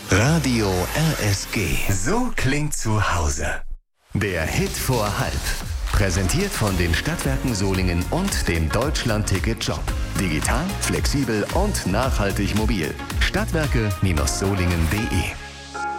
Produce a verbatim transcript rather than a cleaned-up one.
Radio R S G. So klingt zu Hause. Der Hit vor halb. Präsentiert von den Stadtwerken Solingen und dem Deutschland-Ticket-Job. Digital, flexibel und nachhaltig mobil. Stadtwerke Solingen punkt de